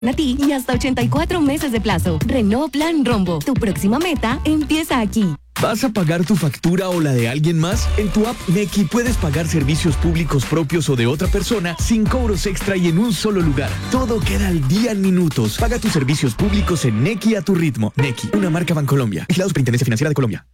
a ti y hasta 84 meses de plazo. Renault Plan Rombo. Tu próxima meta empieza aquí. ¿Vas a pagar tu factura o la de alguien más? En tu app Nequi puedes pagar servicios públicos propios o de otra persona sin cobros extra y en un solo lugar. Todo queda al día en minutos. Paga tus servicios públicos en Nequi a tu ritmo. Nequi, una marca Bancolombia. Vigilado Superintendencia Financiera de Colombia.